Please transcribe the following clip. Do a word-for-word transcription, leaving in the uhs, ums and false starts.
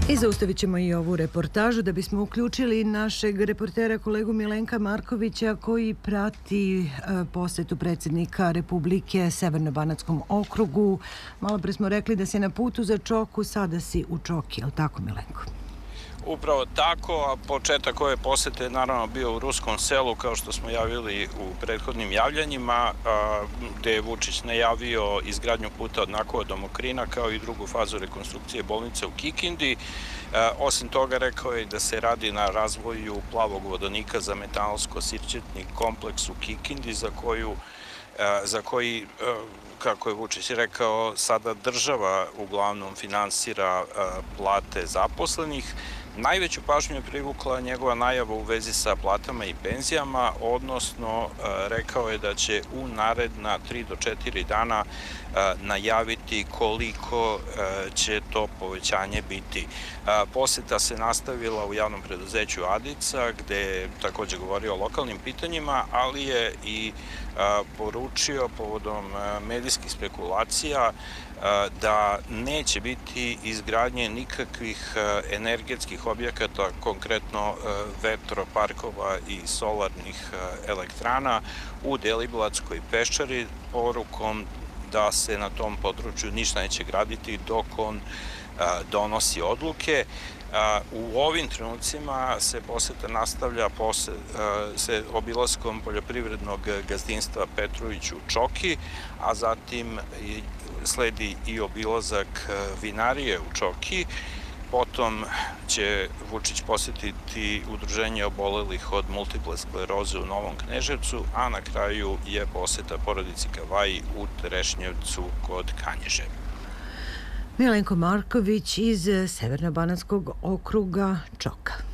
I zaustavit ćemo i ovu reportažu da bismo uključili našeg reportera kolegu Milenka Markovića koji prati posetu predsjednika Republike Severnobanatskom okrugu. Malo pre smo rekli da si na putu za Čoku, sada si u Čoki, je li tako, Milenko? Upravo tako, a početak ove posete je naravno bio u Ruskom Selu, kao što smo javili u prethodnim javljanjima, gde je Vučić najavio izgradnju puta od Nakova do Mokrina, kao i drugu fazu rekonstrukcije bolnice u Kikindi. Osim toga, rekao je da se radi na razvoju plavog vodonika za metalsko-sirćetni kompleks u Kikindi, za koju za koji, kako je Vučić rekao, sada država uglavnom finansira plate zaposlenih. Najveću pažnju je privukla njegova najava u vezi sa platama i penzijama, odnosno rekao je da će u naredna tri do četiri dana najaviti koliko će to povećanje biti. Poseta se nastavila u javnom preduzeću Adica, gde je takođe govorio o lokalnim pitanjima, ali je i poručio povodom medijskih spekulacija da neće biti izgradnje nikakvih energetskih objekata, konkretno vetroparkova i solarnih elektrana u Deliblatskoj peščari, porukom da se na tom području ništa neće graditi dok on donosi odluke. U ovim trenucima se poseta nastavlja se obilaskom poljoprivrednog gazdinstva Petrović u Čoki, a zatim sledi i obilazak vinarije u Čoki. Potom će Vučić posetiti udruženje obolelih od multiple skleroze u Novom Kneževcu, a na kraju je poseta porodici Kavaji u Trešnjevcu kod Kanjiže. Milenko Marković iz Severnobanatskog okruga Čoka.